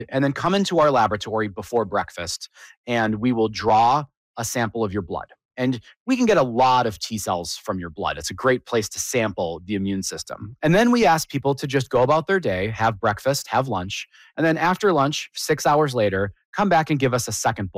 and then come into our laboratory before breakfast, and we will draw a sample of your blood. And we can get a lot of T cells from your blood. It's a great place to sample the immune system. And then we ask people to just go about their day, have breakfast, have lunch, and then after lunch, 6 hours later, come back and give us a second blood